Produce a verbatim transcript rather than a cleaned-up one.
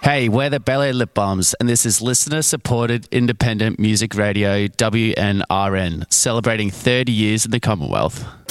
Hey, we're the Ballet Lip Balms, and this is listener-supported independent music radio W N R N, celebrating thirty years in the Commonwealth.